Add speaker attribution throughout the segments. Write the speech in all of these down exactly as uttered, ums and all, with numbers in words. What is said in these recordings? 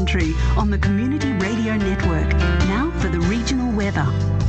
Speaker 1: Country on the Community Radio Network. Now for the regional weather.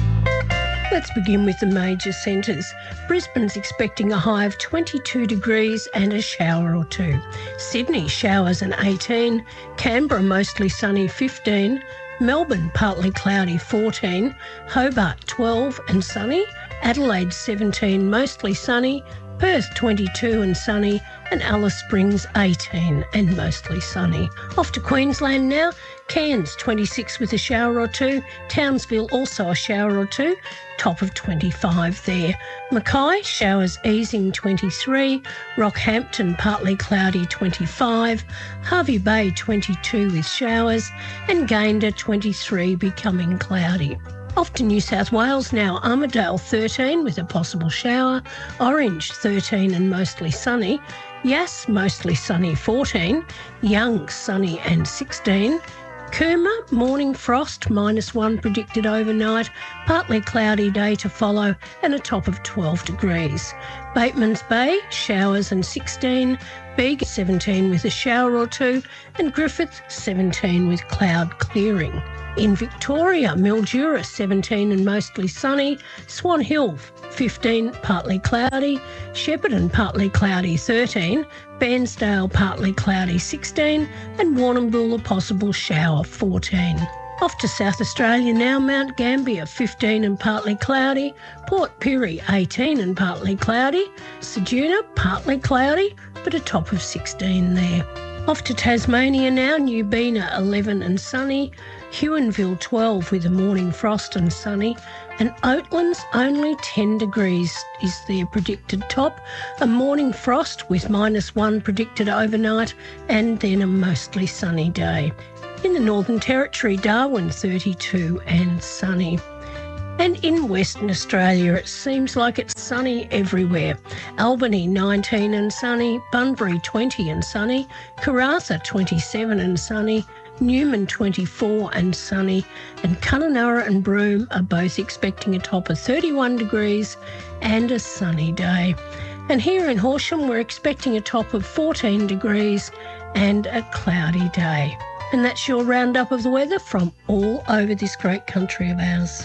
Speaker 2: Let's begin with the major centres. Brisbane's expecting a high of twenty-two degrees and a shower or two. Sydney, showers and eighteen. Canberra, mostly sunny, fifteen. Melbourne, partly cloudy, fourteen. Hobart, twelve and sunny. Adelaide, seventeen, mostly sunny. Perth, twenty-two and sunny. And Alice Springs, eighteen and mostly sunny. Off to Queensland now. Cairns, twenty-six with a shower or two. Townsville, also a shower or two. Top of twenty-five there. Mackay, showers easing, twenty-three. Rockhampton, partly cloudy, twenty-five. Hervey Bay, twenty-two with showers. And Gayndah, twenty-three, becoming cloudy. Off to New South Wales now. Armidale, thirteen with a possible shower. Orange, thirteen and mostly sunny. Yass, mostly sunny, fourteen. Young, sunny and sixteen. Cooma, morning frost, minus one predicted overnight. Partly cloudy day to follow and a top of twelve degrees. Batemans Bay, showers and sixteen. Bega, seventeen with a shower or two. And Griffith, seventeen with cloud clearing. In Victoria, Mildura, seventeen and mostly sunny. Swan Hill, fifteen, partly cloudy. Shepparton, partly cloudy, thirteen. Bairnsdale, partly cloudy, sixteen. And Warrnambool, a possible shower, fourteen. Off to South Australia now. Mount Gambier, fifteen and partly cloudy. Port Pirie, eighteen and partly cloudy. Ceduna, partly cloudy, but a top of sixteen there. Off to Tasmania now. New Bena, eleven and sunny. Huonville, twelve with a morning frost and sunny. And Oatlands, only ten degrees is their predicted top. A morning frost with minus one predicted overnight and then a mostly sunny day. In the Northern Territory, Darwin, thirty-two and sunny. And in Western Australia, it seems like it's sunny everywhere. Albany, nineteen and sunny. Bunbury, twenty and sunny. Karratha, twenty-seven and sunny. Newman, twenty-four and sunny. And Kununurra and Broome are both expecting a top of thirty-one degrees and a sunny day. And here in Horsham, we're expecting a top of fourteen degrees and a cloudy day. And that's your roundup of the weather from all over this great country of ours.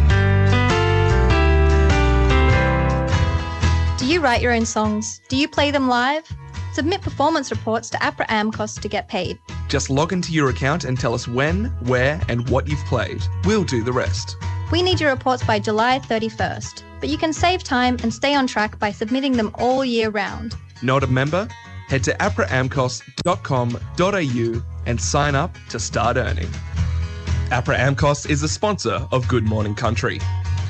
Speaker 3: Do you write your own songs? Do you play them live? Submit performance reports to APRA AMCOS to get paid.
Speaker 4: Just log into your account and tell us when, where and what you've played. We'll do the rest.
Speaker 3: We need your reports by July thirty-first, but you can save time and stay on track by submitting them all year round.
Speaker 4: Not a member? Head to apra amcos dot com dot a u and sign up to start earning. APRA AMCOS is a sponsor of Good Morning Country.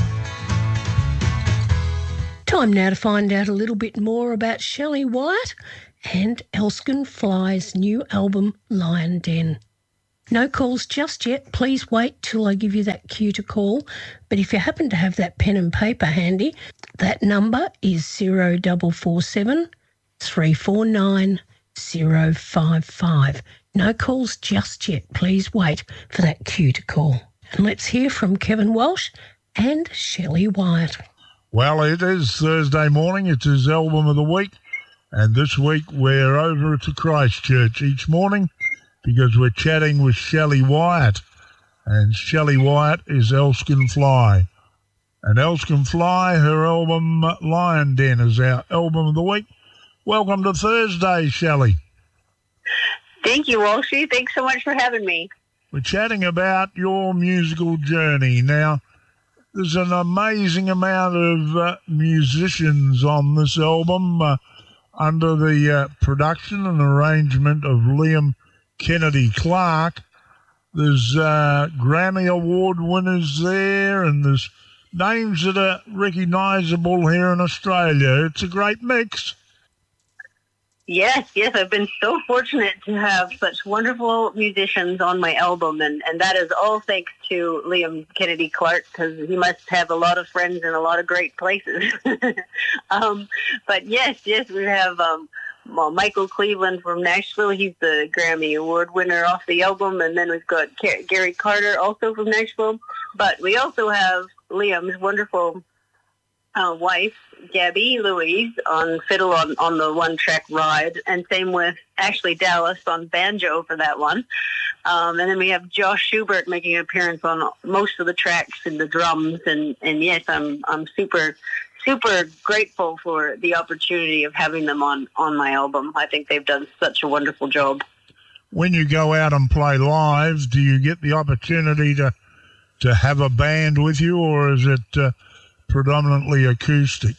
Speaker 2: Time now to find out a little bit more about Shelley Wyatt and Elskin Fly's new album, Lion Den. No calls just yet. Please wait till I give you that cue to call. But if you happen to have that pen and paper handy, that number is zero four four seven, three four nine, zero five five. No calls just yet. Please wait for that cue to call. And let's hear from Kevin Walsh and Shelley Wyatt.
Speaker 5: Well, it is Thursday morning. It's his album of the week. And this week we're over to Christchurch each morning because we're chatting with Shelley Wyatt. And Shelley Wyatt is Elskin Fly. And Elskin Fly, her album Lion Den is our album of the week. Welcome to Thursday, Shelley.
Speaker 6: Thank you, Walshy. Thanks so much for having me.
Speaker 5: We're chatting about your musical journey. Now, there's an amazing amount of uh, musicians on this album uh, under the uh, production and arrangement of Liam Kennedy Clark. There's uh, Grammy Award winners there, and there's names that are recognisable here in Australia. It's a great mix.
Speaker 6: Yes, yes, I've been so fortunate to have such wonderful musicians on my album, and, and that is all thanks to Liam Kennedy Clark, because he must have a lot of friends in a lot of great places. um, but yes, yes, we have um, well, Michael Cleveland from Nashville. He's the Grammy Award winner off the album, and then we've got Gary Carter, also from Nashville. But we also have Liam's wonderful uh, wife, Gabby Louise, on fiddle on, on the one-track Ride, and same with Ashley Dallas on banjo for that one. Um, and then we have Josh Schubert making an appearance on most of the tracks in the drums. And, and yes, I'm I'm super, super grateful for the opportunity of having them on, on my album. I think they've done such a wonderful job.
Speaker 5: When you go out and play live, do you get the opportunity to to have a band with you, or is it uh, predominantly acoustic?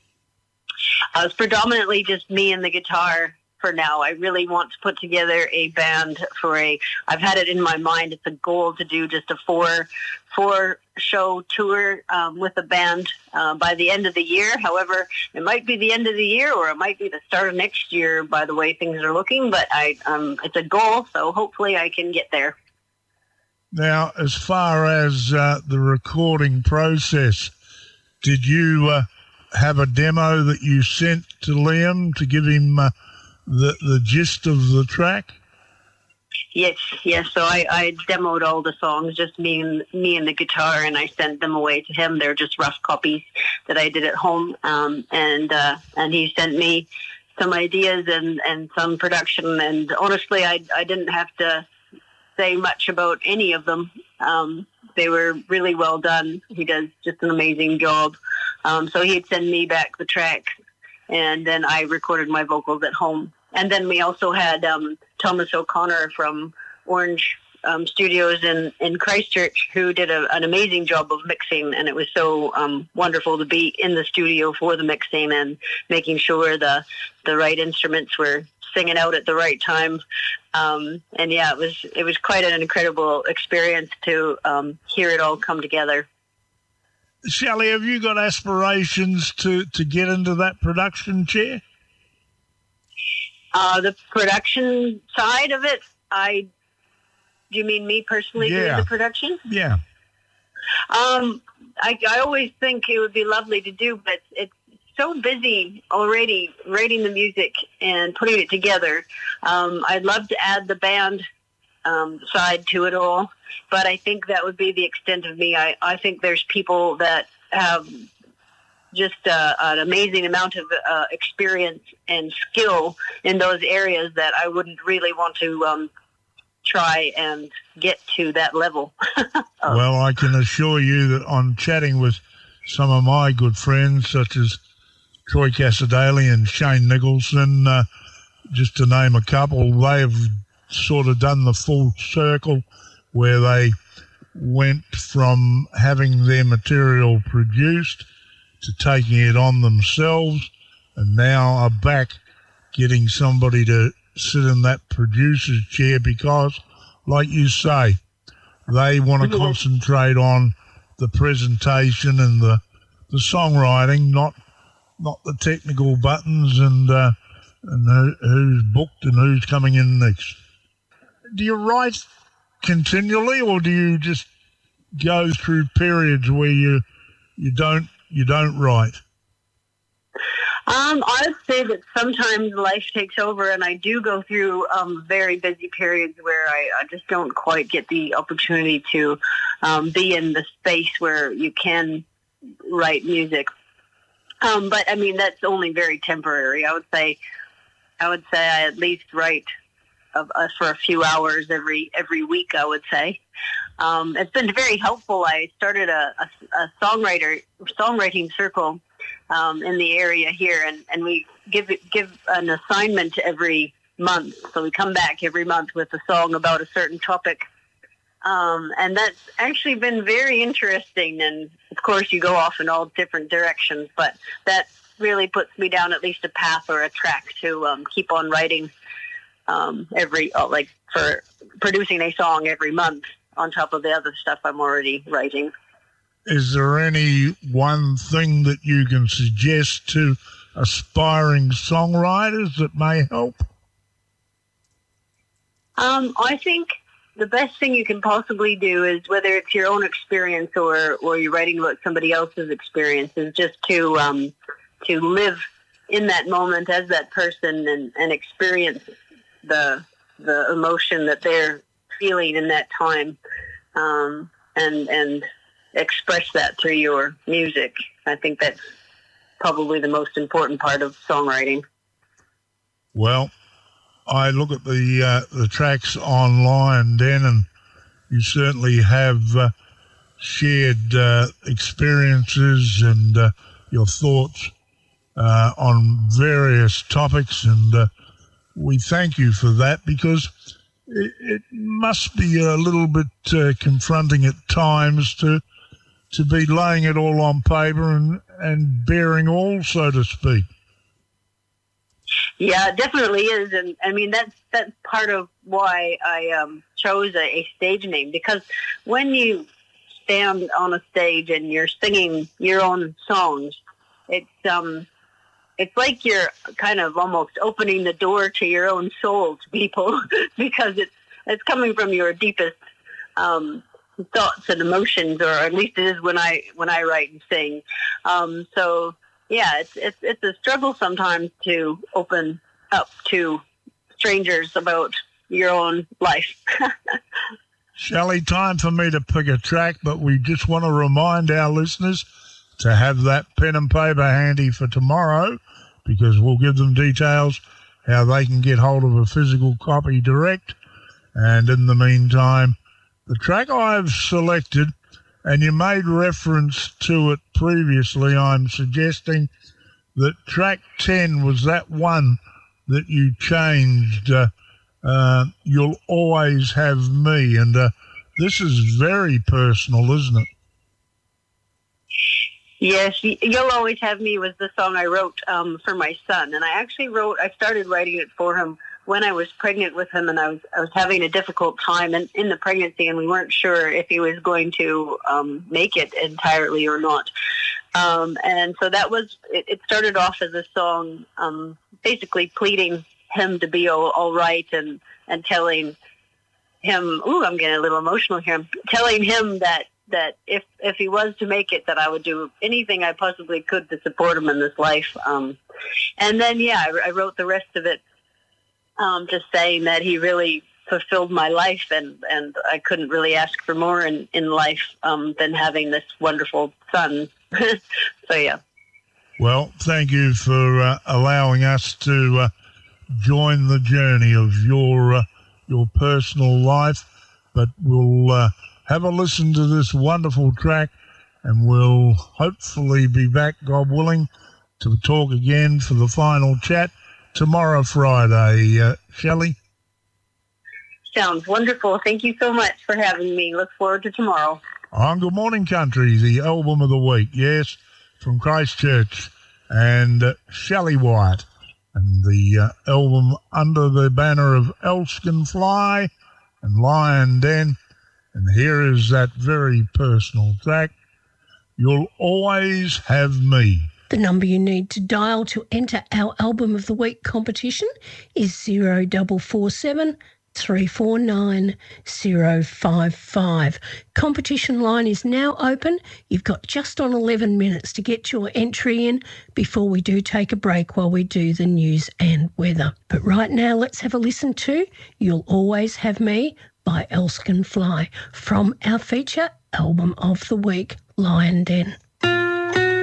Speaker 6: Uh, it's predominantly just me and the guitar for now. I really want to put together a band for a, I've had it in my mind, it's a goal to do just a four, four show tour um, with a band uh, by the end of the year. However, it might be the end of the year or it might be the start of next year by the way things are looking, but I, um, it's a goal, so hopefully I can get there.
Speaker 5: Now, as far as uh, the recording process, did you uh, have a demo that you sent to Liam to give him uh, the the gist of the track?
Speaker 6: Yes, yes. So I, I demoed all the songs, just me and me and the guitar, and I sent them away to him. They're just rough copies that I did at home, um, and uh, and he sent me some ideas and, and some production. And honestly, I I didn't have to say much about any of them. Um, they were really well done. He does just an amazing job. Um, so he'd send me back the tracks, and then I recorded my vocals at home. And then we also had um, Thomas O'Connor from Orange um, Studios in, in Christchurch, who did a, an amazing job of mixing, and it was so um, wonderful to be in the studio for the mixing and making sure the the right instruments were singing out at the right time. Um, and yeah, it was it was quite an incredible experience to um, hear it all come together.
Speaker 5: Shelley, have you got aspirations to, to get into that production chair?
Speaker 6: Uh, the production side of it, I, do you mean me personally
Speaker 5: Yeah.
Speaker 6: doing the production?
Speaker 5: Yeah.
Speaker 6: Um, I, I always think it would be lovely to do, but it's so busy already writing the music and putting it together. Um, I'd love to add the band um, side to it all, but I think that would be the extent of me. I, I think there's people that have just uh, an amazing amount of uh, experience and skill in those areas that I wouldn't really want to um, try and get to that level.
Speaker 5: Well, I can assure you that on chatting with some of my good friends, such as Troy Cassadaly and Shane Nicholson, uh, just to name a couple, they have sort of done the full circle where they went from having their material produced to taking it on themselves, and now are back getting somebody to sit in that producer's chair because, like you say, they want to concentrate on the presentation and the the songwriting, not not the technical buttons and uh, and who, who's booked and who's coming in next. Do you write continually, or do you just go through periods where you you don't you don't write?
Speaker 6: Um, I would say that sometimes life takes over, and I do go through um, very busy periods where I, I just don't quite get the opportunity to um, be in the space where you can write music. Um, but I mean, that's only very temporary. I would say, I would say I at least write of, uh, for a few hours every every week. I would say um, it's been very helpful. I started a, a, a songwriter songwriting circle um, in the area here, and, and we give give an assignment every month. So we come back every month with a song about a certain topic. Um, and that's actually been very interesting. And of course, you go off in all different directions, but that really puts me down at least a path or a track to um, keep on writing um, every, uh, like for producing a song every month on top of the other stuff I'm already writing.
Speaker 5: Is there any one thing that you can suggest to aspiring songwriters that may help?
Speaker 6: Um, I think the best thing you can possibly do is, whether it's your own experience or, or you're writing about somebody else's experience, is just to um, to live in that moment as that person and, and experience the the emotion that they're feeling in that time, um, and and express that through your music. I think that's probably the most important part of songwriting.
Speaker 5: Well, I look at the uh, the tracks online, Dan, and you certainly have uh, shared uh, experiences and uh, your thoughts uh, on various topics, and uh, we thank you for that, because it, it must be a little bit uh, confronting at times to to be laying it all on paper and, and bearing all, so to speak.
Speaker 6: Yeah, it definitely is, and I mean that's that's part of why I um, chose a, a stage name, because when you stand on a stage and you're singing your own songs, it's um, it's like you're kind of almost opening the door to your own soul to people, because it's it's coming from your deepest um, thoughts and emotions, or at least it is when I when I write and sing. Um, so. Yeah, it's, it's it's a struggle sometimes to open up to strangers about your own life.
Speaker 5: Shelley, time for me to pick a track, but we just want to remind our listeners to have that pen and paper handy for tomorrow, because we'll give them details how they can get hold of a physical copy direct. And in the meantime, the track I've selected, and you made reference to it previously, I'm suggesting that track ten was that one that you changed, uh, uh, You'll Always Have Me. And uh, this is very personal, isn't it?
Speaker 6: Yes, You'll Always Have Me was the song I wrote um, for my son. And I actually wrote, I started writing it for him when I was pregnant with him, and I was I was having a difficult time in, in the pregnancy, and we weren't sure if he was going to um, make it entirely or not. Um, and so that was, it, it started off as a song um, basically pleading him to be all, all right, and, and telling him, ooh, I'm getting a little emotional here, telling him that, that if, if he was to make it, that I would do anything I possibly could to support him in this life. Um, and then, yeah, I, I wrote the rest of it Um, just saying that he really fulfilled my life, and, and I couldn't really ask for more in, in life um, than having this wonderful son. So, yeah.
Speaker 5: Well, thank you for uh, allowing us to uh, join the journey of your uh, your personal life. But we'll uh, have a listen to this wonderful track, and we'll hopefully be back, God willing, to talk again for the final chat tomorrow, Friday. Uh, Shelley?
Speaker 6: Sounds wonderful. Thank you so much for having me. Look forward to tomorrow.
Speaker 5: On Good Morning Country, the album of the week, yes, from Christchurch, and uh, Shelley White, and the uh, album under the banner of Elskin Fly and Lion Den. And here is that very personal track, You'll Always Have Me.
Speaker 2: The number you need to dial to enter our Album of the Week competition is zero four four seven, three four nine, zero five five. Competition line is now open. You've got just on eleven minutes to get your entry in before we do take a break while we do the news and weather. But right now, let's have a listen to You'll Always Have Me by Elskin Fly from our feature Album of the Week, Lion Den.